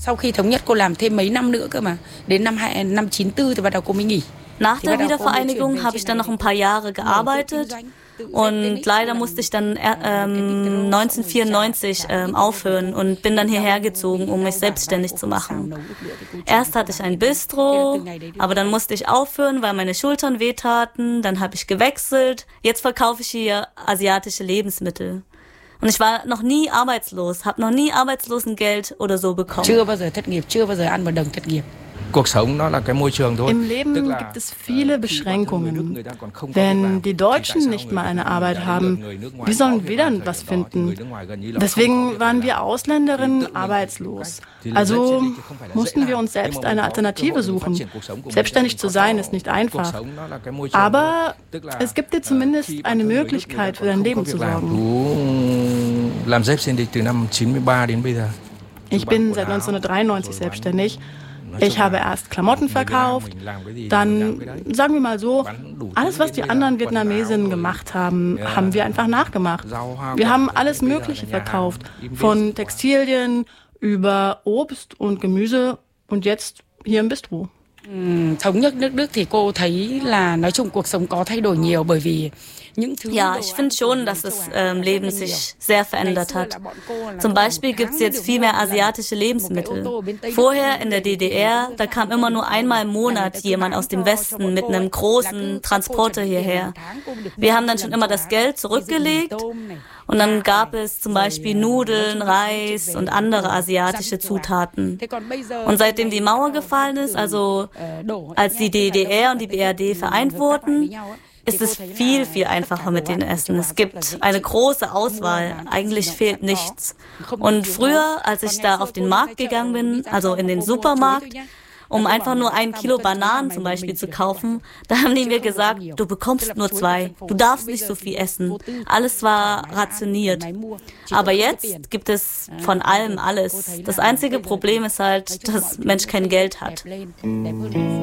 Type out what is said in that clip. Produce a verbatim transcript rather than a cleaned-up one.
Sau khi thống nhất cô làm thêm mấy năm nữa cơ mà. Đến năm năm chín tư thì bắt đầu cô mới nghỉ. Nach der Wiedervereinigung habe ich dann noch ein paar Jahre gearbeitet und leider musste ich dann ähm, neunzehnhundertvierundneunzig ähm, aufhören und bin dann hierher gezogen, um mich selbstständig zu machen. Erst hatte ich ein Bistro, aber dann musste ich aufhören, weil meine Schultern wehtaten, dann habe ich gewechselt, jetzt verkaufe ich hier asiatische Lebensmittel. Und ich war noch nie arbeitslos, habe noch nie Arbeitslosengeld oder so bekommen. Chưa bao giờ thất nghiệp, chưa bao giờ ăn một đồng thất nghiệp. Im Leben gibt es viele Beschränkungen. Wenn die Deutschen nicht mal eine Arbeit haben, wie sollen wir dann was finden? Deswegen waren wir Ausländerinnen arbeitslos. Also mussten wir uns selbst eine Alternative suchen. Selbstständig zu sein ist nicht einfach. Aber es gibt dir zumindest eine Möglichkeit, für dein Leben zu sorgen. Ich bin seit neunzehnhundertdreiundneunzig selbstständig. Ich habe erst Klamotten verkauft, dann, sagen wir mal so, alles, was die anderen Vietnamesinnen gemacht haben, haben wir einfach nachgemacht. Wir haben alles Mögliche verkauft, von Textilien über Obst und Gemüse und jetzt hier im Bistro. Thống nhất nước Đức thì cô thấy là nói chung cuộc sống có thay đổi nhiều bởi vì Ja, ich finde schon, dass das ähm, Leben sich sehr verändert hat. Zum Beispiel gibt es jetzt viel mehr asiatische Lebensmittel. Vorher in der D D R, da kam immer nur einmal im Monat jemand aus dem Westen mit einem großen Transporter hierher. Wir haben dann schon immer das Geld zurückgelegt und dann gab es zum Beispiel Nudeln, Reis und andere asiatische Zutaten. Und seitdem die Mauer gefallen ist, also als die D D R und die B R D vereint wurden, ist es viel, viel einfacher mit den Essen. Es gibt eine große Auswahl. Eigentlich fehlt nichts. Und früher, als ich da auf den Markt gegangen bin, also in den Supermarkt, um einfach nur ein Kilo Bananen zum Beispiel zu kaufen, da haben die mir gesagt, du bekommst nur zwei, du darfst nicht so viel essen. Alles war rationiert. Aber jetzt gibt es von allem alles. Das einzige Problem ist halt, dass Mensch kein Geld hat.